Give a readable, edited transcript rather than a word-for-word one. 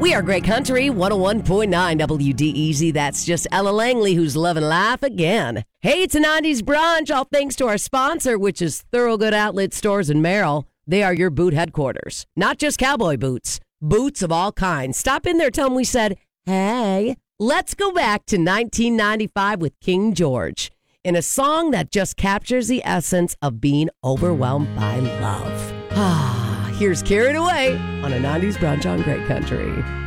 We are Great Country 101.9 WDEZ. That's just Ella Langley who's loving life again. Hey, it's a 90s brunch, all thanks to our sponsor, which is Thorogood Outlet Stores in Merrill. They are your boot headquarters. Not just cowboy boots, boots of all kinds. Stop in there, tell them we said, hey. Let's go back to 1995 with King George in a song that just captures the essence of being overwhelmed by love. Here's Carried Away on a 90s brunch on Great Country.